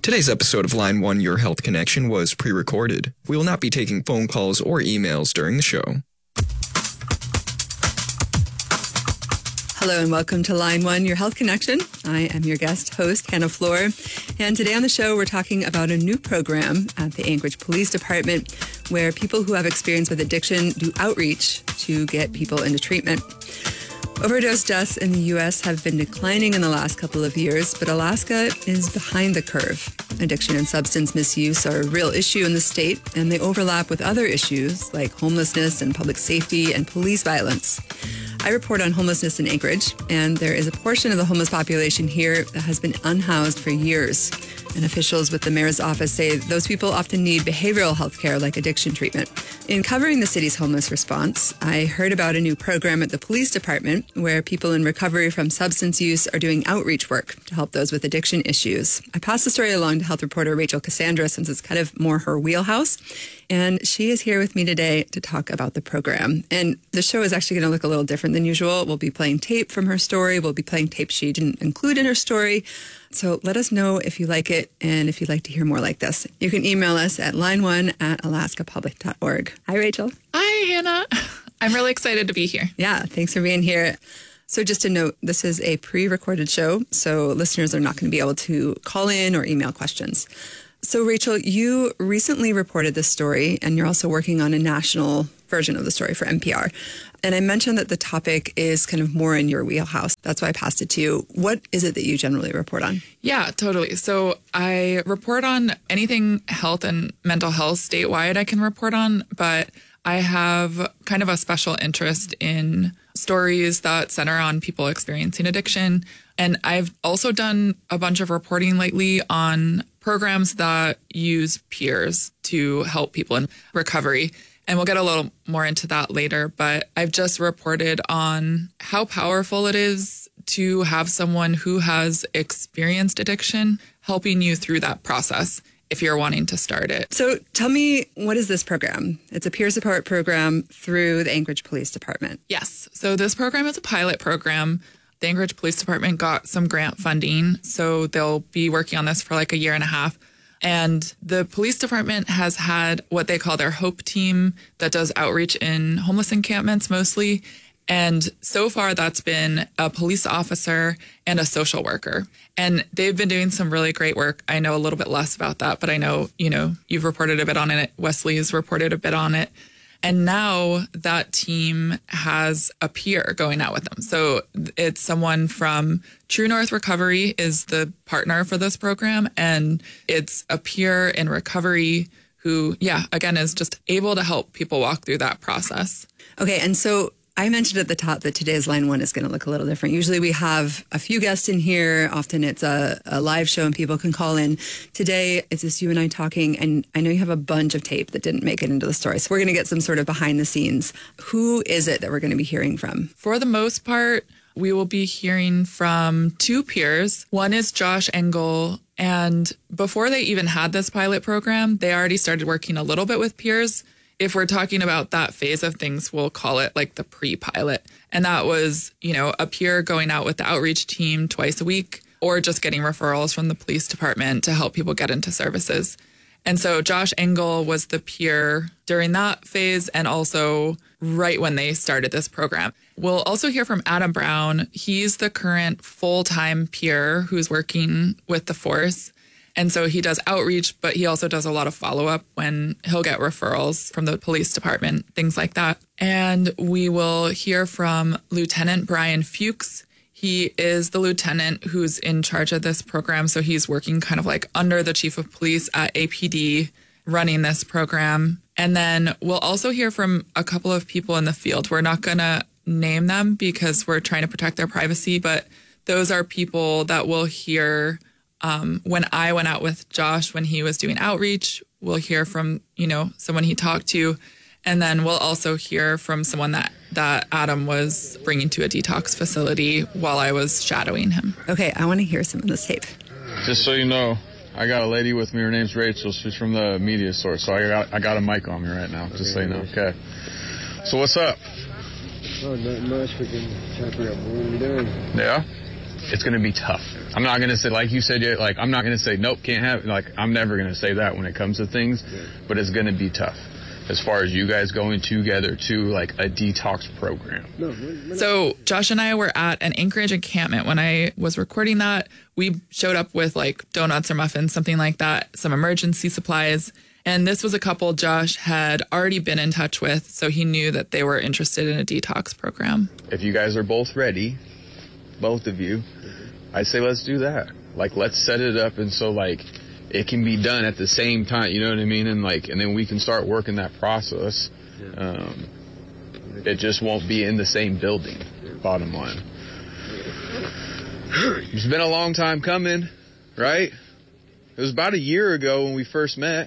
Today's episode of Line 1 Your Health Connection was pre-recorded. We will not be taking phone calls or emails during the show. Hello and welcome to Line 1 Your Health Connection. I am your guest host, Hannah Floor. And today on the show, we're talking about a new program at the Anchorage Police Department where people who have experience with addiction do outreach to get people into treatment. Overdose deaths in the U.S. have been declining in the last couple of years, but Alaska is behind the curve. Addiction and substance misuse are a real issue in the state, and they overlap with other issues like homelessness and public safety and police violence. I report on homelessness in Anchorage, and there is a portion of the homeless population here that has been unhoused for years. And officials with the mayor's office say those people often need behavioral health care like addiction treatment. In covering the city's homeless response, I heard about a new program at the police department where people in recovery from substance use are doing outreach work to help those with addiction issues. I passed the story along to health reporter Rachel Cassandra since it's kind of more her wheelhouse. And she is here with me today to talk about the program. And the show is actually going to look a little different than usual. We'll be playing tape from her story. We'll be playing tape she didn't include in her story. So let us know if you like it and if you'd like to hear more like this. You can email us at line1@alaskapublic.org. Hi, Rachel. Hi, Hannah. I'm really excited to be here. Yeah, thanks for being here. So just a note, this is a pre-recorded show, so listeners are not going to be able to call in or email questions. So, Rachel, you recently reported this story, and you're also working on a national version of the story for NPR. And I mentioned that the topic is kind of more in your wheelhouse. That's why I passed it to you. What is it that you generally report on? Yeah, totally. So I report on anything health and mental health statewide I can report on, but I have kind of a special interest in stories that center on people experiencing addiction. And I've also done a bunch of reporting lately on programs that use peers to help people in recovery. And we'll get a little more into that later, but I've just reported on how powerful it is to have someone who has experienced addiction helping you through that process if you're wanting to start it. So tell me, what is this program? It's a peer support program through the Anchorage Police Department. Yes. So this program is a pilot program. The Anchorage Police Department got some grant funding, so they'll be working on this for like a year and a half. And the police department has had what they call their HOPE team that does outreach in homeless encampments mostly. And so far, that's been a police officer and a social worker. And they've been doing some really great work. I know a little bit less about that, but I know, you've reported a bit on it. Wesley's reported a bit on it. And now that team has a peer going out with them. So it's someone from True North Recovery is the partner for this program. And it's a peer in recovery who, again, is just able to help people walk through that process. Okay. And so I mentioned at the top that today's Line 1 is going to look a little different. Usually we have a few guests in here. Often it's a live show and people can call in. Today, it's just you and I talking, and I know you have a bunch of tape that didn't make it into the story. So we're going to get some sort of behind the scenes. Who is it that we're going to be hearing from? For the most part, we will be hearing from two peers. One is Josh Engel. And before they even had this pilot program, they already started working a little bit with peers. If we're talking about that phase of things, we'll call it like the pre-pilot. And that was, a peer going out with the outreach team twice a week or just getting referrals from the police department to help people get into services. And so Josh Engel was the peer during that phase and also right when they started this program. We'll also hear from Adam Brown. He's the current full-time peer who's working with the force. And so he does outreach, but he also does a lot of follow-up when he'll get referrals from the police department, things like that. And we will hear from Lieutenant Brian Fuchs. He is the lieutenant who's in charge of this program. So he's working kind of like under the chief of police at APD running this program. And then we'll also hear from a couple of people in the field. We're not going to name them because we're trying to protect their privacy, but those are people that we'll hear when I went out with Josh when he was doing outreach. We'll hear from, someone he talked to. And then we'll also hear from someone that Adam was bringing to a detox facility while I was shadowing him. Okay, I want to hear some of this tape. Just so you know, I got a lady with me. Her name's Rachel. She's from the media source. So I got a mic on me right now, just so you know. Okay. So what's up? Oh, nothing much. We can try to figure out what we're doing. Yeah? it's going to be tough. I'm not going to say, like you said, like, I'm not going to say, nope, can't have it. Like, I'm never going to say that when it comes to things, but it's going to be tough. As far as you guys going together to like a detox program. So Josh and I were at an Anchorage encampment when I was recording that. We showed up with like donuts or muffins, something like that, some emergency supplies. And this was a couple Josh had already been in touch with, so he knew that they were interested in a detox program. If you guys are both ready, both of you, I say let's do that. Like, let's set it up, and so like it can be done at the same time, you know what I mean? And like, and then we can start working that process. It just won't be in the same building, bottom line. It's been a long time coming, right? It was about a year ago when we first met.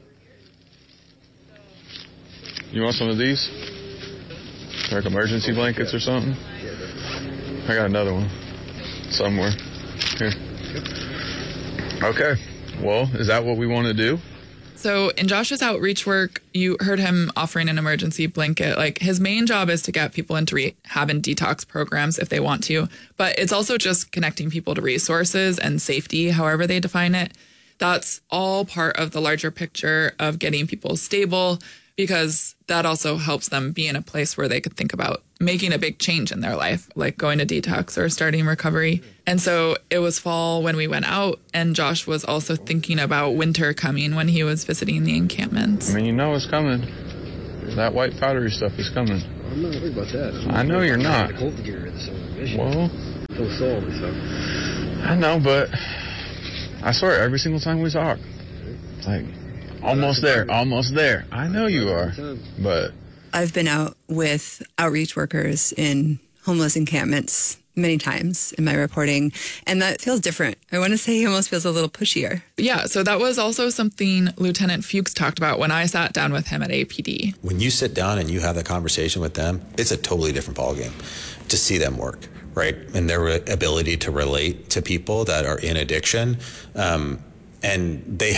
You want some of these? Like emergency blankets or something? I got another one somewhere. Here. Okay. Well, is that what we want to do? So in Josh's outreach work, you heard him offering an emergency blanket. Like, his main job is to get people into rehab and detox programs if they want to. But it's also just connecting people to resources and safety, however they define it. That's all part of the larger picture of getting people stable, because that also helps them be in a place where they could think about making a big change in their life, like going to detox or starting recovery. And so it was fall when we went out, and Josh was also thinking about winter coming when he was visiting the encampments. I mean, you know it's coming. That white powdery stuff is coming. I'm not worried about that. I know you're not. Well, I know, but I swear, every single time we talk, like, almost there. I know you are, but I've been out with outreach workers in homeless encampments many times in my reporting, and that feels different. I want to say he almost feels a little pushier. Yeah, so that was also something Lieutenant Fuchs talked about when I sat down with him at APD. When you sit down and you have that conversation with them, it's a totally different ballgame to see them work, right? And their ability to relate to people that are in addiction, and they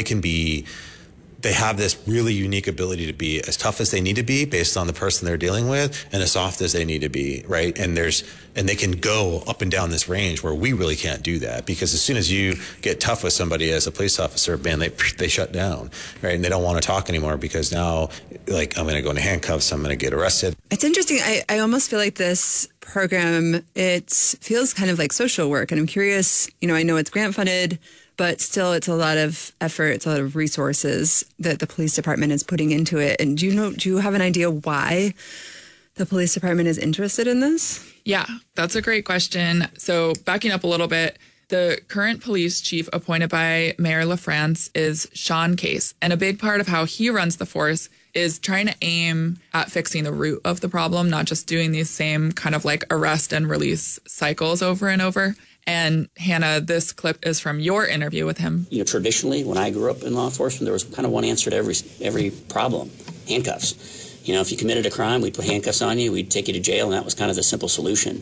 have this really unique ability to be as tough as they need to be based on the person they're dealing with, and as soft as they need to be, right? And they can go up and down this range where we really can't do that, because as soon as you get tough with somebody as a police officer, man, they shut down, right? And they don't want to talk anymore, because now, like, I'm going to go into handcuffs, I'm going to get arrested. It's interesting. I almost feel like this program, it feels kind of like social work, and I'm curious, I know it's grant funded, but still, it's a lot of effort. It's a lot of resources that the police department is putting into it. And do you have an idea why the police department is interested in this? Yeah, that's a great question. So backing up a little bit, the current police chief appointed by Mayor LaFrance is Sean Case. And a big part of how he runs the force is trying to aim at fixing the root of the problem, not just doing these same kind of like arrest and release cycles over and over. And Hannah, this clip is from your interview with him. Traditionally, when I grew up in law enforcement, there was kind of one answer to every problem: handcuffs. If you committed a crime, we'd put handcuffs on you, we'd take you to jail, and that was kind of the simple solution.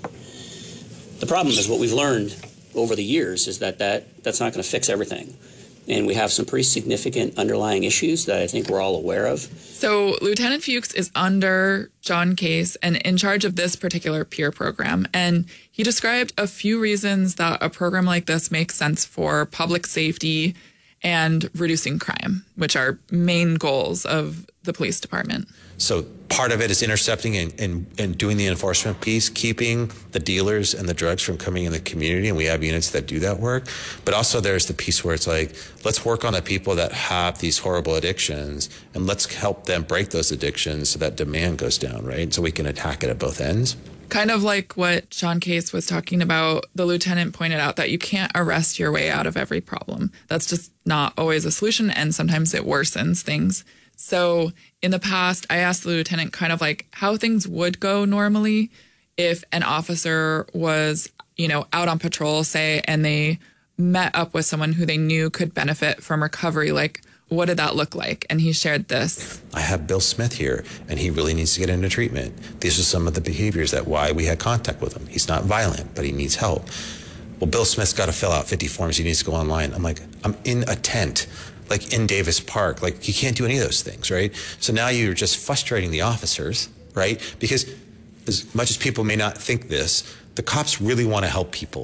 The problem is what we've learned over the years is that's not going to fix everything. And we have some pretty significant underlying issues that I think we're all aware of. So Lieutenant Fuchs is under John Case and in charge of this particular peer program. And he described a few reasons that a program like this makes sense for public safety and reducing crime, which are main goals of the police department. So part of it is intercepting and doing the enforcement piece, keeping the dealers and the drugs from coming in the community, and we have units that do that work. But also there's the piece where it's like, let's work on the people that have these horrible addictions, and let's help them break those addictions so that demand goes down, right? So we can attack it at both ends. Kind of like what Sean Case was talking about, the lieutenant pointed out that you can't arrest your way out of every problem. That's just not always a solution, and sometimes it worsens things. So in the past, I asked the lieutenant kind of like how things would go normally if an officer was, out on patrol, say, and they met up with someone who they knew could benefit from recovery. Like, what did that look like? And he shared this. I have Bill Smith here, and he really needs to get into treatment. These are some of the behaviors that why we had contact with him. He's not violent, but he needs help. Well, Bill Smith's got to fill out 50 forms. He needs to go online. I'm like, I'm in a tent, like in Davis Park. Like, you can't do any of those things, right? So now you're just frustrating the officers, right? Because as much as people may not think this, the cops really want to help people.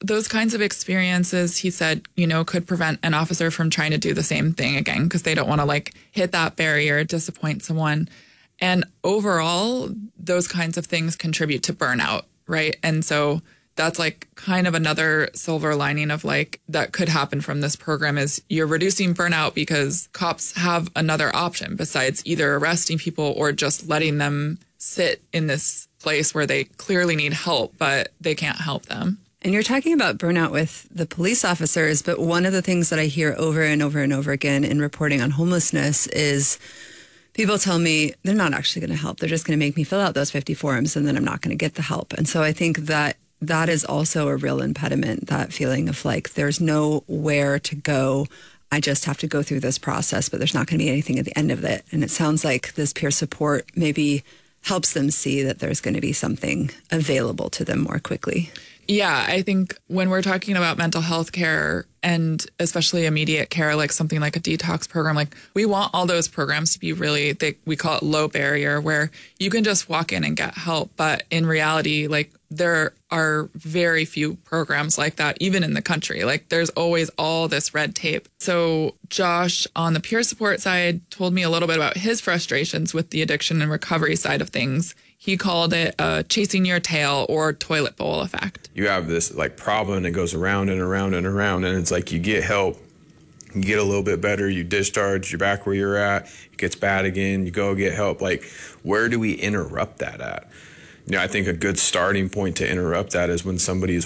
those kinds of experiences, he said, could prevent an officer from trying to do the same thing again because they don't want to hit that barrier, disappoint someone. And overall, those kinds of things contribute to burnout, right? And so that's kind of another silver lining of that could happen from this program is you're reducing burnout because cops have another option besides either arresting people or just letting them sit in this place where they clearly need help, but they can't help them. And you're talking about burnout with the police officers, but one of the things that I hear over and over and over again in reporting on homelessness is people tell me they're not actually going to help. They're just going to make me fill out those 50 forms and then I'm not going to get the help. And so I think that is also a real impediment, that feeling of there's nowhere to go. I just have to go through this process, but there's not going to be anything at the end of it. And it sounds like this peer support maybe helps them see that there's going to be something available to them more quickly. Yeah, I think when we're talking about mental health care and especially immediate care, something like a detox program, we want all those programs to be really, we call it low barrier, where you can just walk in and get help. But in reality, there are very few programs like that, even in the country. There's always all this red tape. So Josh, on the peer support side, told me a little bit about his frustrations with the addiction and recovery side of things. He called it chasing your tail or toilet bowl effect. You have this problem that goes around and around and around, and it's you get help, you get a little bit better, you discharge, you're back where you're at, it gets bad again, you go get help. Where do we interrupt that at? I think a good starting point to interrupt that is when somebody is